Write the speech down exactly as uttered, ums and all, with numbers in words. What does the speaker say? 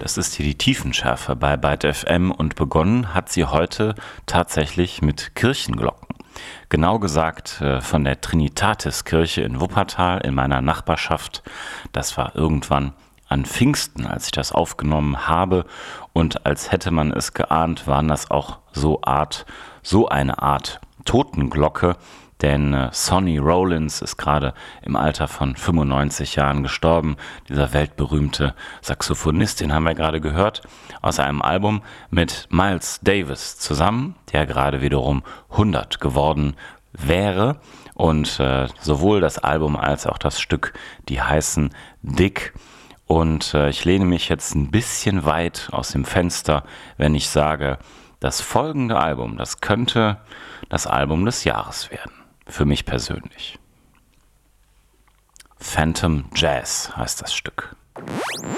das ist hier die Tiefenschärfe bei Byte F M und begonnen hat sie heute tatsächlich mit Kirchenglocken. Genau gesagt äh, von der Trinitatis-Kirche in Wuppertal in meiner Nachbarschaft. Das war irgendwann an Pfingsten, als ich das aufgenommen habe, und als hätte man es geahnt, waren das auch so Art, so eine Art Totenglocke, denn äh, Sonny Rollins ist gerade im Alter von fünfundneunzig Jahren gestorben, dieser weltberühmte Saxophonist, den haben wir gerade gehört, aus einem Album mit Miles Davis zusammen, der gerade wiederum hundert geworden wäre, und äh, sowohl das Album als auch das Stück, die heißen Dick. Und äh, ich lehne mich jetzt ein bisschen weit aus dem Fenster, wenn ich sage, das folgende Album, das könnte das Album des Jahres werden. Für mich persönlich. Phantom Jazz heißt das Stück.